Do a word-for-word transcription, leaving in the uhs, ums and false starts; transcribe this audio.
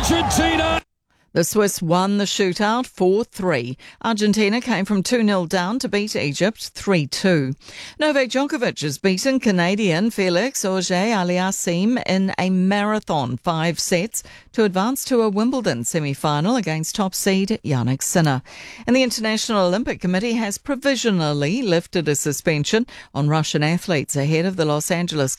Argentina! The Swiss won the shootout four three. Argentina came from two nil down to beat Egypt three two. Novak Djokovic has beaten Canadian Felix Auger-Aliassime in a marathon five sets to advance to a Wimbledon semi-final against top seed Jannik Sinner. And the International Olympic Committee has provisionally lifted a suspension on Russian athletes ahead of the Los Angeles